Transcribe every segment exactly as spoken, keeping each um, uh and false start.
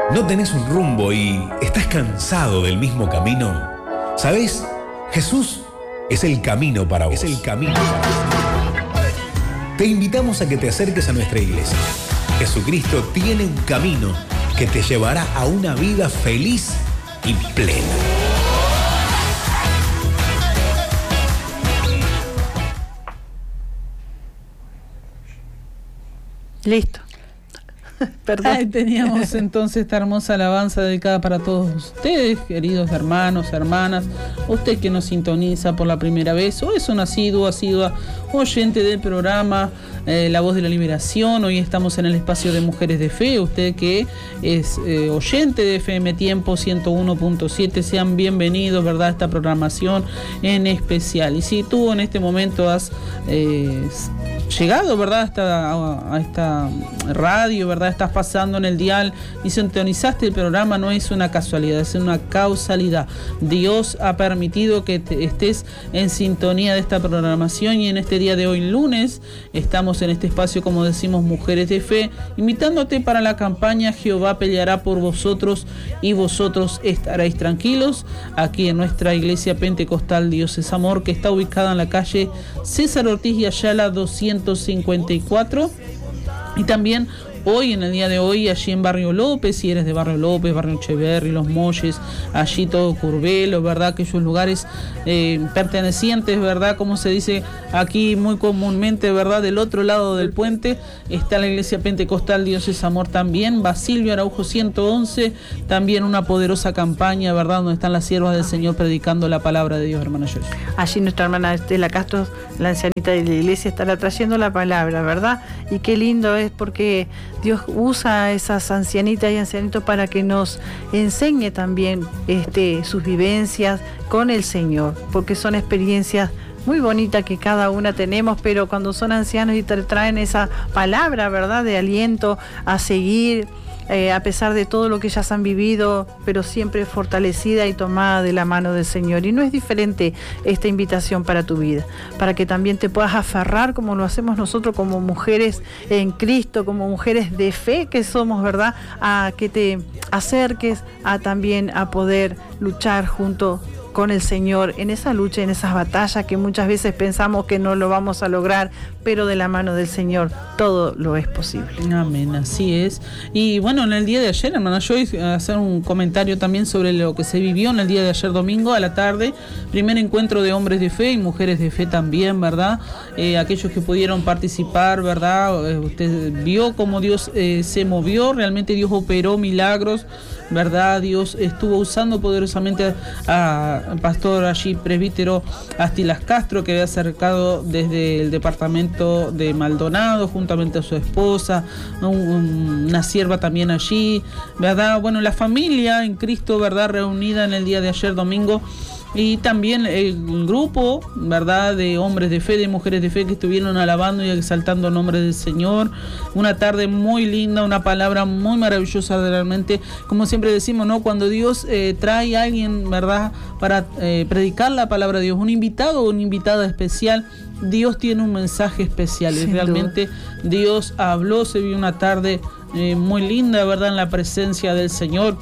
¿No tenés un rumbo y estás cansado del mismo camino? ¿Sabés? Jesús es el camino para vos. Es el camino para vos. Te invitamos a que te acerques a nuestra iglesia. Jesucristo tiene un camino que te llevará a una vida feliz y plena. Listo. Perdón. Ahí teníamos entonces esta hermosa alabanza dedicada para todos ustedes, queridos hermanos, hermanas, usted que nos sintoniza por la primera vez o es un asiduo, asidua oyente del programa eh, La Voz de la Liberación. Hoy estamos en el espacio de Mujeres de Fe. Usted que es eh, oyente de F M Tiempo ciento uno punto siete, sean bienvenidos, ¿verdad?, a esta programación en especial. Y si tú en este momento has eh, llegado, ¿verdad?, hasta a, a esta radio, ¿verdad?, estás pasando en el dial y sintonizaste el programa, no es una casualidad, es una causalidad. Dios ha permitido que te estés en sintonía de esta programación y en este día de hoy, lunes, estamos en este espacio, como decimos, Mujeres de Fe, invitándote para la campaña Jehová peleará por vosotros y vosotros estaréis tranquilos, aquí en nuestra iglesia pentecostal Dios es Amor, que está ubicada en la calle César Ortiz y Ayala doscientos cincuenta y cuatro, y también hoy, en el día de hoy, allí en Barrio López, si eres de Barrio López, Barrio Echeverri, Los Molles, allí todo Curvelo, ¿verdad?, aquellos lugares eh, pertenecientes, ¿verdad?, como se dice aquí muy comúnmente, ¿verdad?, del otro lado del puente, está la iglesia pentecostal Dios es Amor también, Basilio Araujo ciento once, también una poderosa campaña, ¿verdad?, donde están las siervas del Señor predicando la palabra de Dios, hermana Joyce. Allí nuestra hermana Estela Castro, la ancianita de la iglesia, estará trayendo la palabra, ¿verdad? Y qué lindo es porque Dios usa a esas ancianitas y ancianitos para que nos enseñe también este, sus vivencias con el Señor, porque son experiencias muy bonitas que cada una tenemos, pero cuando son ancianos y te traen esa palabra, ¿verdad?, de aliento a seguir, Eh, a pesar de todo lo que ellas han vivido, pero siempre fortalecida y tomada de la mano del Señor. Y no es diferente esta invitación para tu vida, para que también te puedas aferrar como lo hacemos nosotros como mujeres en Cristo, como mujeres de fe que somos, ¿verdad?, a que te acerques a también a poder luchar junto con el Señor en esa lucha, en esas batallas que muchas veces pensamos que no lo vamos a lograr, pero de la mano del Señor todo lo es posible. Amén, así es. Y bueno, en el día de ayer, hermana Joyce, hacer un comentario también sobre lo que se vivió en el día de ayer domingo a la tarde, primer encuentro de hombres de fe y mujeres de fe también, ¿verdad? Eh, aquellos que pudieron participar, ¿verdad? Eh, usted vio cómo Dios eh, se movió, realmente Dios operó milagros, ¿verdad? Dios estuvo usando poderosamente a, a pastor allí, presbítero Astilas Castro, que había acercado desde el departamento de Maldonado, juntamente a su esposa, un, un, una sierva también allí, ¿verdad? Bueno, la familia en Cristo, ¿verdad?, reunida en el día de ayer domingo. Y también el grupo, ¿verdad?, de hombres de fe, de mujeres de fe que estuvieron alabando y exaltando el nombre del Señor. Una tarde muy linda, una palabra muy maravillosa realmente. Como siempre decimos, ¿no?, cuando Dios eh, trae a alguien, ¿verdad?, para eh, predicar la palabra de Dios, un invitado o una invitada especial, Dios tiene un mensaje especial. Sin y realmente duda. Dios habló, se vio una tarde eh, muy linda, ¿verdad?, en la presencia del Señor.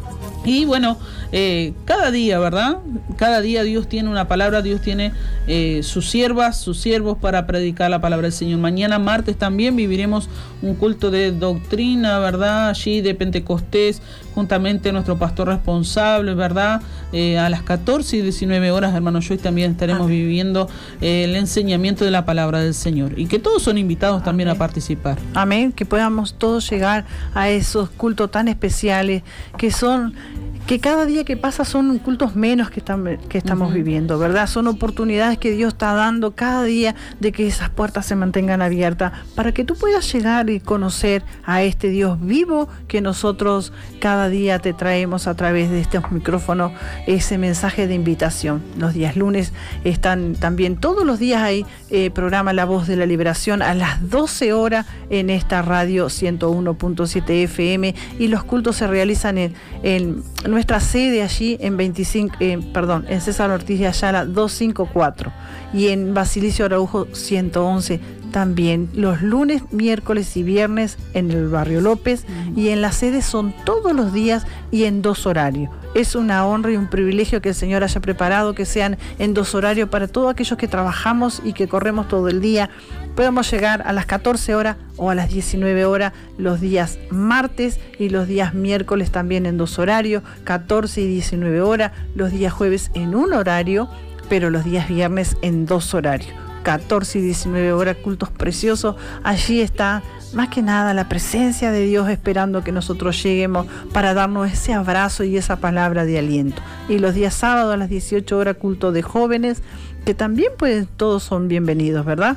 Y bueno, eh, cada día, ¿verdad? Cada día Dios tiene una palabra, Dios tiene eh, sus siervas, sus siervos para predicar la palabra del Señor. Mañana martes también viviremos un culto de doctrina, ¿verdad? Allí de Pentecostés, juntamente nuestro pastor responsable, ¿verdad? Eh, a las catorce y diecinueve horas, hermano Joyce, también estaremos Amén. viviendo eh, el enseñamiento de la palabra del Señor. Y que todos son invitados también Amén. a participar. Amén, que podamos todos llegar a esos cultos tan especiales que son... que cada día que pasa son cultos menos que, están, que estamos uh-huh. viviendo, ¿verdad? Son oportunidades que Dios está dando cada día de que esas puertas se mantengan abiertas para que tú puedas llegar y conocer a este Dios vivo que nosotros cada día te traemos a través de estos micrófonos, ese mensaje de invitación. Los días lunes están también, todos los días hay eh, programa La Voz de la Liberación a las doce horas en esta radio ciento uno punto siete F M y los cultos se realizan en, en nuestra sede allí en veinticinco, eh, perdón, en César Ortiz de Ayala doscientos cincuenta y cuatro y en Basilio Araujo ciento once también los lunes, miércoles y viernes en el Barrio López, uh-huh. y en la sede son todos los días y en dos horarios. Es una honra y un privilegio que el Señor haya preparado que sean en dos horarios para todos aquellos que trabajamos y que corremos todo el día. Podemos llegar a las catorce horas o a las diecinueve horas los días martes y los días miércoles también en dos horarios, catorce y diecinueve horas, los días jueves en un horario, pero los días viernes en dos horarios. catorce y diecinueve horas, cultos preciosos. Allí está más que nada la presencia de Dios esperando que nosotros lleguemos para darnos ese abrazo y esa palabra de aliento. Y los días sábados a las dieciocho horas, culto de jóvenes, que también pueden, todos son bienvenidos, ¿verdad?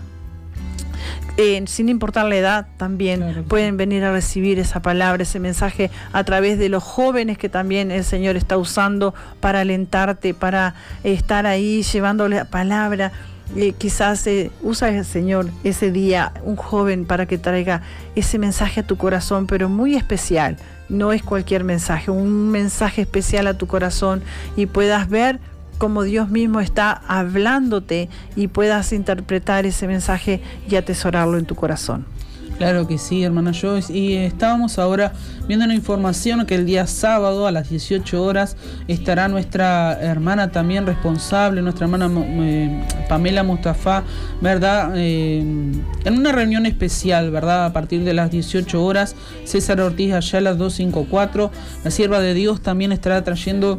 Eh, sin importar la edad, también claro, pueden venir a recibir esa palabra, ese mensaje a través de los jóvenes que también el Señor está usando para alentarte, para estar ahí llevándole la palabra. Eh, quizás eh, usa el Señor ese día un joven para que traiga ese mensaje a tu corazón, pero muy especial. No es cualquier mensaje, un mensaje especial a tu corazón, y puedas ver cómo Dios mismo está hablándote y puedas interpretar ese mensaje y atesorarlo en tu corazón. Claro que sí, hermana Joyce. Y eh, estábamos ahora viendo una información que el día sábado a las dieciocho horas estará nuestra hermana también responsable, nuestra hermana eh, Pamela Mustafa, ¿verdad? Eh, en una reunión especial, ¿verdad? A partir de las dieciocho horas, César Ortiz Ayala doscientos cincuenta y cuatro, la sierva de Dios, también estará trayendo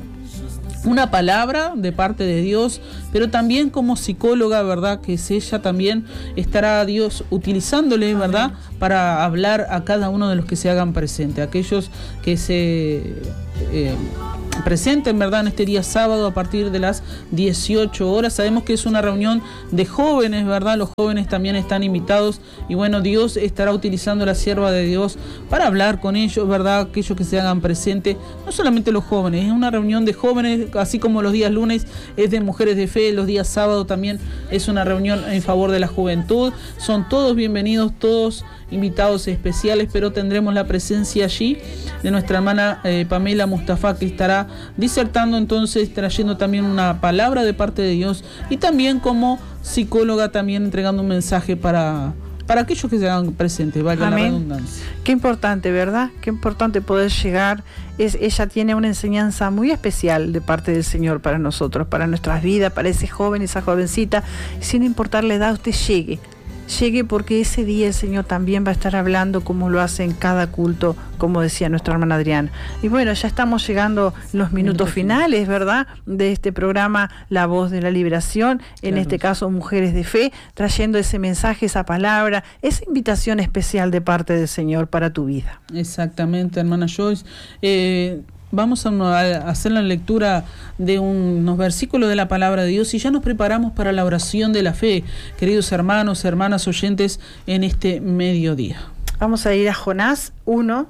una palabra de parte de Dios, pero también como psicóloga, ¿verdad? Que es ella también estará Dios utilizándole, ¿verdad? Para hablar a cada uno de los que se hagan presente, aquellos que se eh, presenten, ¿verdad? En este día sábado a partir de las dieciocho horas. Sabemos que es una reunión de jóvenes, ¿verdad? Los jóvenes también están invitados y bueno, Dios estará utilizando la sierva de Dios para hablar con ellos, ¿verdad? Aquellos que se hagan presente, no solamente los jóvenes, es una reunión de jóvenes, así como los días lunes es de mujeres de fe, los días sábado también es una reunión en favor de la juventud. Son todos bienvenidos, todos invitados especiales, pero tendremos la presencia allí de nuestra hermana eh, Pamela Mustafa, que estará disertando, entonces trayendo también una palabra de parte de Dios, y también como psicóloga también entregando un mensaje para, para aquellos que se hagan presentes, valga la redundancia. Qué importante, ¿verdad? Qué importante poder llegar. Es, ella tiene una enseñanza muy especial de parte del Señor para nosotros, para nuestras vidas, para ese joven, esa jovencita, sin importar la edad, usted llegue. Llegue, porque ese día el Señor también va a estar hablando como lo hace en cada culto, como decía nuestra hermana Adriana. Y bueno, ya estamos llegando los minutos finales, ¿verdad? De este programa La Voz de la Liberación, en claro. este caso Mujeres de Fe, trayendo ese mensaje, esa palabra, esa invitación especial de parte del Señor para tu vida. Exactamente, hermana Joyce. Eh... Vamos a hacer la lectura de unos versículos de la palabra de Dios y ya nos preparamos para la oración de la fe, queridos hermanos, hermanas oyentes, en este mediodía. Vamos a ir a Jonás uno,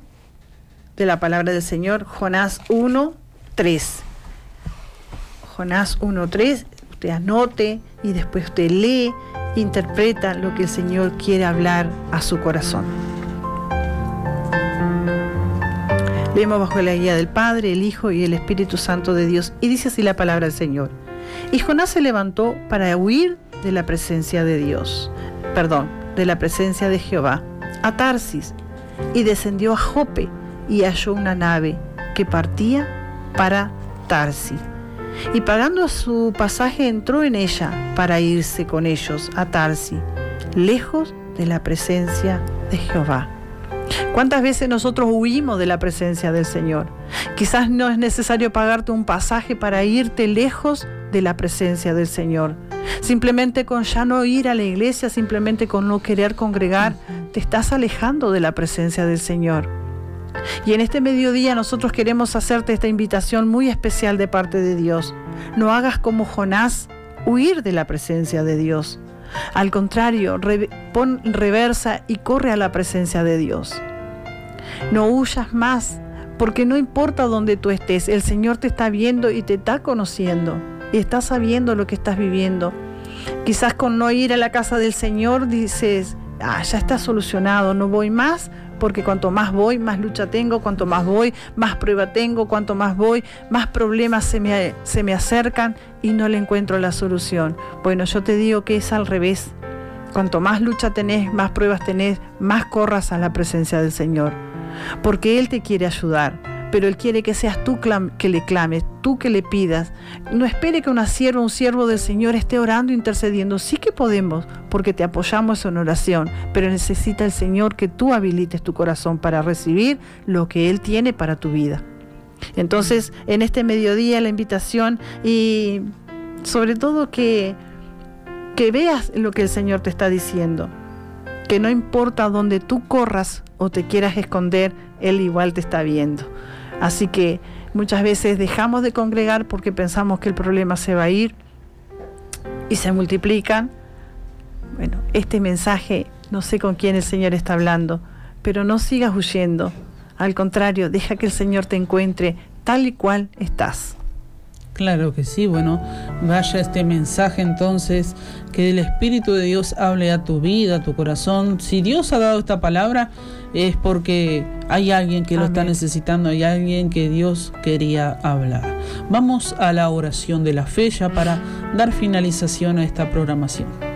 de la palabra del Señor, Jonás uno, tres. Jonás uno, tres, usted anote y después usted lee, interpreta lo que el Señor quiere hablar a su corazón. Leemos bajo la guía del Padre, el Hijo y el Espíritu Santo de Dios. Y dice así la palabra del Señor. Y Jonás se levantó para huir de la presencia de Dios, perdón, de la presencia de Jehová, a Tarsis, y descendió a Jope, y halló una nave que partía para Tarsis. Y pagando su pasaje entró en ella para irse con ellos a Tarsis, lejos de la presencia de Jehová. ¿Cuántas veces nosotros huimos de la presencia del Señor? Quizás no es necesario pagarte un pasaje para irte lejos de la presencia del Señor. Simplemente con ya no ir a la iglesia, simplemente con no querer congregar, te estás alejando de la presencia del Señor. Y en este mediodía nosotros queremos hacerte esta invitación muy especial de parte de Dios. No hagas como Jonás, huir de la presencia de Dios. Al contrario, re, pon reversa y corre a la presencia de Dios. No huyas más, porque no importa dónde tú estés, el Señor te está viendo y te está conociendo, y está sabiendo lo que estás viviendo. Quizás con no ir a la casa del Señor dices, ah, ya está solucionado, no voy más, porque cuanto más voy, más lucha tengo, cuanto más voy, más prueba tengo, cuanto más voy, más problemas se me, se me acercan y no le encuentro la solución. Bueno, yo te digo que es al revés. Cuanto más lucha tenés, más pruebas tenés, más corras a la presencia del Señor. Porque Él te quiere ayudar, pero Él quiere que seas tú que le clames, tú que le pidas. No espere que una sierva, un siervo del Señor esté orando, intercediendo. Sí que podemos, porque te apoyamos en oración, pero necesita el Señor que tú habilites tu corazón para recibir lo que Él tiene para tu vida. Entonces, en este mediodía la invitación, y sobre todo que, que veas lo que el Señor te está diciendo, que no importa dónde tú corras o te quieras esconder, Él igual te está viendo. Así que muchas veces dejamos de congregar porque pensamos que el problema se va a ir y se multiplican. Bueno, este mensaje, no sé con quién el Señor está hablando, pero no sigas huyendo. Al contrario, deja que el Señor te encuentre tal y cual estás. Claro que sí. Bueno, vaya este mensaje entonces, que el Espíritu de Dios hable a tu vida, a tu corazón. Si Dios ha dado esta palabra, es porque hay alguien que lo Amén. Está necesitando, hay alguien que Dios quería hablar. Vamos a la oración de la fe ya para dar finalización a esta programación.